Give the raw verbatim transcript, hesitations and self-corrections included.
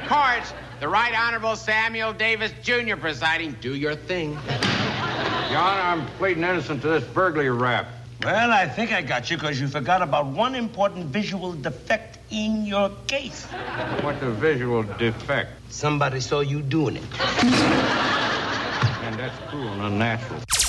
court, the Right Honorable Samuel Davis Junior presiding. Do your thing. Your Honor, I'm pleading innocent to this burglary rap. Well, I think I got you because you forgot about one important visual defect in your case. What's a visual defect? Somebody saw you doing it. And that's cruel and unnatural.